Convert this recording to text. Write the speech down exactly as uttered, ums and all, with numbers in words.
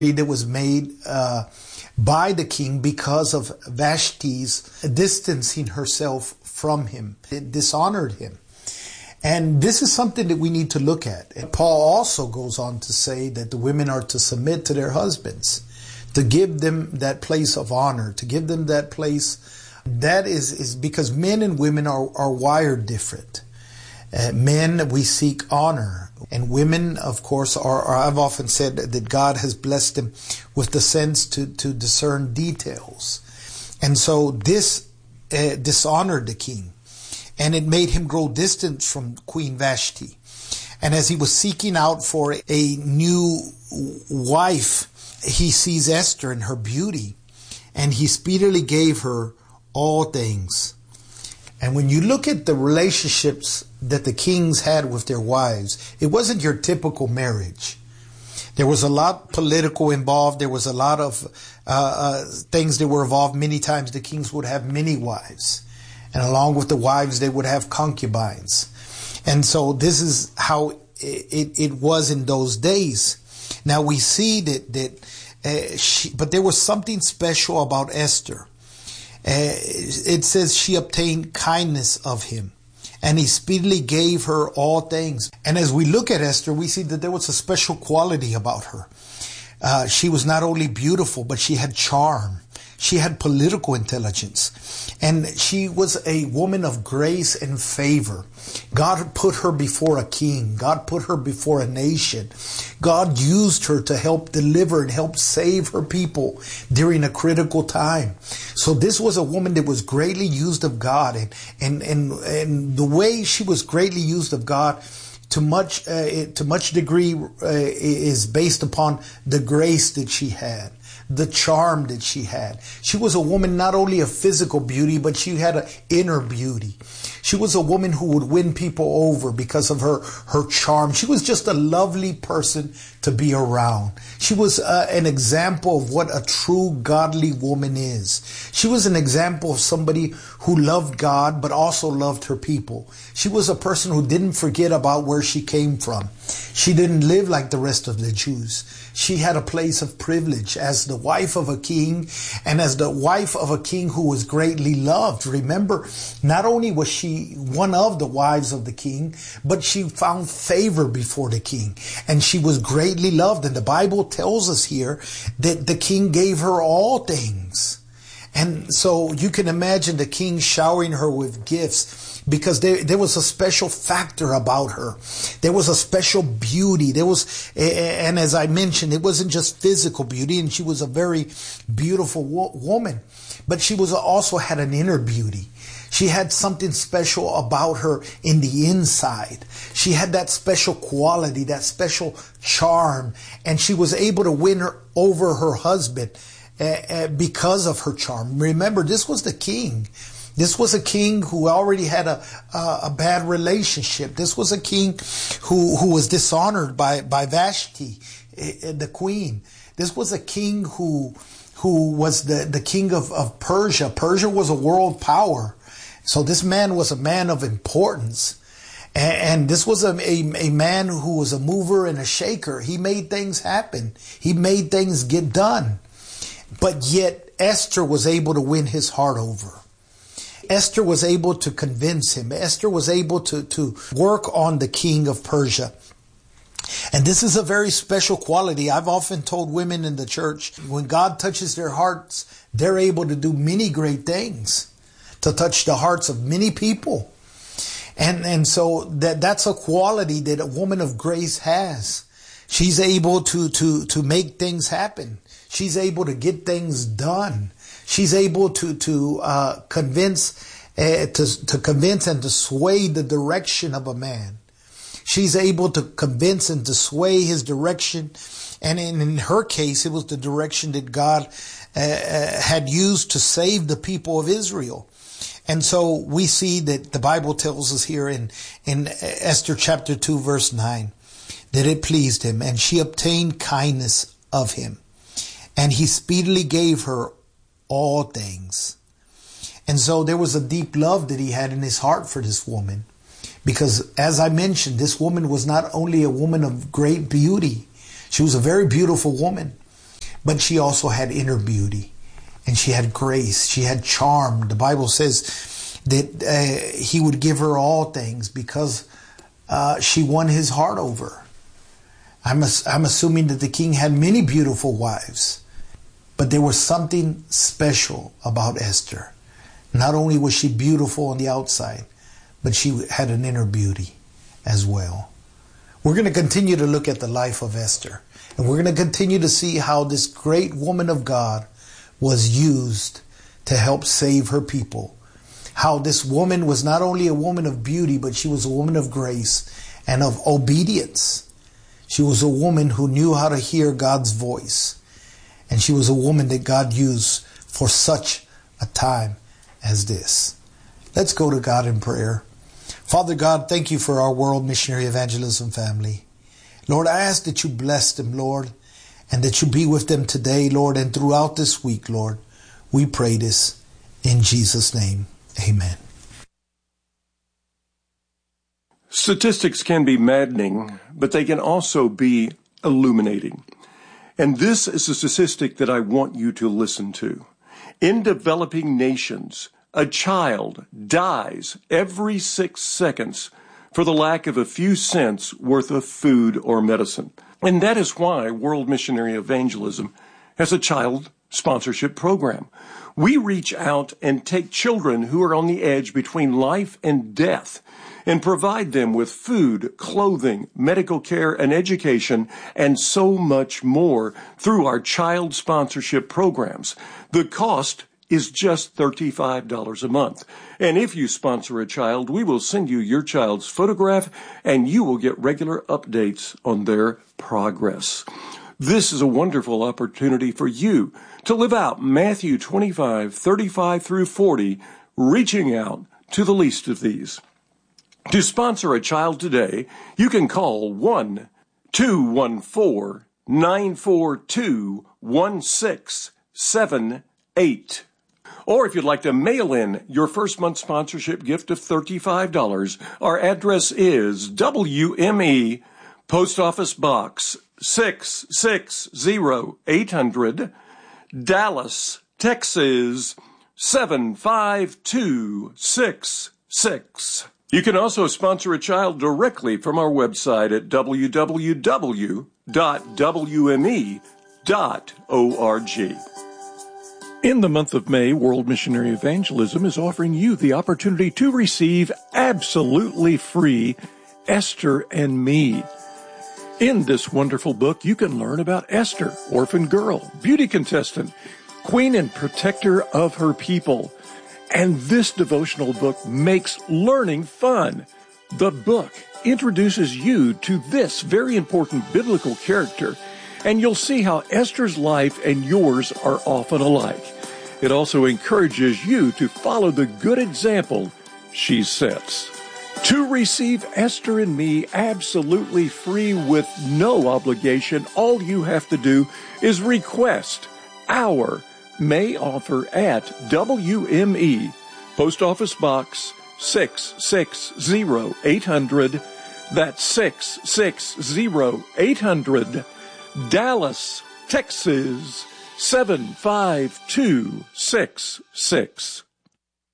that was made uh, by the king because of Vashti's distancing herself from him. It dishonored him. And this is something that we need to look at. And Paul also goes on to say that the women are to submit to their husbands, to give them that place of honor, to give them that place. That is, is because men and women are, are wired different. Uh, men, we seek honor. And women, of course, are, are, I've often said that God has blessed them with the sense to, to discern details. And so this uh, dishonored the king. And it made him grow distant from Queen Vashti. And as he was seeking out for a new wife, he sees Esther and her beauty. And he speedily gave her all things. And when you look at the relationships that the kings had with their wives, it wasn't your typical marriage. There was a lot political involved. There was a lot of uh, uh, things that were involved. Many times the kings would have many wives. And along with the wives, they would have concubines. And so this is how it, it was in those days. Now we see that, that uh, she, but there was something special about Esther. Uh, it says she obtained kindness of him, and he speedily gave her all things. And as we look at Esther, we see that there was a special quality about her. Uh, she was not only beautiful, but she had charm. She had political intelligence, and she was a woman of grace and favor. God put her before a king. God put her before a nation. God used her to help deliver and help save her people during a critical time. So this was a woman that was greatly used of God, and and and, and the way she was greatly used of God to much uh, to much degree uh, is based upon the grace that she had, the charm that she had. She was a woman not only of physical beauty, but she had an inner beauty. She was a woman who would win people over because of her, her charm. She was just a lovely person to be around. She was uh, an example of what a true godly woman is. She was an example of somebody who loved God, but also loved her people. She was a person who didn't forget about where she came from. She didn't live like the rest of the Jews. She had a place of privilege as the wife of a king, and as the wife of a king who was greatly loved. Remember, not only was she one of the wives of the king, but she found favor before the king, and she was greatly loved. And the Bible tells us here that the king gave her all things. And so you can imagine the king showering her with gifts, because there, there was a special factor about her. There was a special beauty. There was, and as I mentioned, it wasn't just physical beauty, and she was a very beautiful wo- woman, but she was also had an inner beauty. She had something special about her in the inside. She had that special quality, that special charm, and she was able to win her over her husband uh, uh, because of her charm. Remember, this was the king. This was a king who already had a, a, a bad relationship. This was a king who, who was dishonored by, by Vashti, the queen. This was a king who, who was the, the king of, of Persia. Persia was a world power. So this man was a man of importance. And, and this was a, a, a man who was a mover and a shaker. He made things happen. He made things get done. But yet Esther was able to win his heart over. Esther was able to convince him. Esther was able to, to work on the king of Persia. And this is a very special quality. I've often told women in the church, when God touches their hearts, they're able to do many great things, to touch the hearts of many people. And, and so that, that's a quality that a woman of grace has. She's able to, to, to make things happen. She's able to get things done. She's able to to uh, convince, uh, to to convince and to sway the direction of a man. She's able to convince and to sway his direction, and in, in her case, it was the direction that God uh, had used to save the people of Israel. And so we see that the Bible tells us here in in Esther chapter two, verse nine, that it pleased him, and she obtained kindness of him, and he speedily gave her all things. And so there was a deep love that he had in his heart for this woman, because as I mentioned, this woman was not only a woman of great beauty, she was a very beautiful woman, but she also had inner beauty, and she had grace. She had charm. The Bible says that uh, he would give her all things because uh, she won his heart over. I'm, I'm assuming that the king had many beautiful wives, but there was something special about Esther. Not only was she beautiful on the outside, but she had an inner beauty as well. We're going to continue to look at the life of Esther, and we're going to continue to see how this great woman of God was used to help save her people. How this woman was not only a woman of beauty, but she was a woman of grace and of obedience. She was a woman who knew how to hear God's voice. And she was a woman that God used for such a time as this. Let's go to God in prayer. Father God, thank you for our World Missionary Evangelism family. Lord, I ask that you bless them, Lord, and that you be with them today, Lord, and throughout this week, Lord. We pray this in Jesus' name. Amen. Statistics can be maddening, but they can also be illuminating. And this is a statistic that I want you to listen to. In developing nations, a child dies every six seconds for the lack of a few cents worth of food or medicine. And that is why World Missionary Evangelism has a child sponsorship program. We reach out and take children who are on the edge between life and death and provide them with food, clothing, medical care, and education, and so much more through our child sponsorship programs. The cost is just thirty-five dollars a month. And if you sponsor a child, we will send you your child's photograph, and you will get regular updates on their progress. This is a wonderful opportunity for you to live out Matthew twenty-five, thirty-five through forty, reaching out to the least of these. To sponsor a child today, you can call one two one four, nine four two, one six seven eight. Or if you'd like to mail in your first month sponsorship gift of thirty-five dollars, our address is W M E, Post Office Box six six zero eight hundred, Dallas, Texas seven five two six six. You can also sponsor a child directly from our website at w w w dot w m e dot org. In the month of May, World Missionary Evangelism is offering you the opportunity to receive absolutely free Esther and Me. In this wonderful book, you can learn about Esther, orphan girl, beauty contestant, queen and protector of her people. And this devotional book makes learning fun. The book introduces you to this very important biblical character, and you'll see how Esther's life and yours are often alike. It also encourages you to follow the good example she sets. To receive Esther and Me absolutely free with no obligation, all you have to do is request our May offer at W M E, Post Office Box six six zero eight hundred, that's six six zero eight hundred, Dallas, Texas seven five two six six.